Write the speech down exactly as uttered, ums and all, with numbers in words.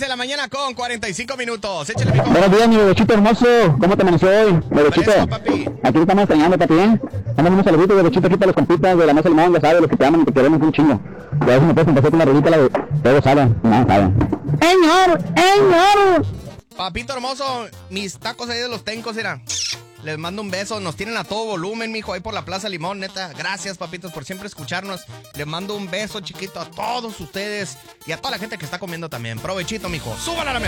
la mañana con cuarenta y cinco minutos. Échale, mijo. Buenos días, mi bebechito hermoso. ¿Cómo te amaneció hoy, bebechito? Fresco, papi. Aquí te estamos extrañando, papi, ¿eh? Damos unos saluditos, bebechito, aquí para los compitas de la Mesa Limón, ya sabes, los que te aman y te queremos un chingo. Y a ver si me puedes empezar con la rolita, la de todos saben, no saben. ¡Señor! ¡Señor! Papito hermoso, mis tacos ahí de los tencos, era. Les mando un beso, nos tienen a todo volumen, mijo, ahí por la Plaza Limón, neta. Gracias, papitos, por siempre escucharnos. Les mando un beso, chiquito, a todos ustedes y a toda la gente que está comiendo también. Provechito, mijo. Súbala a la mesa.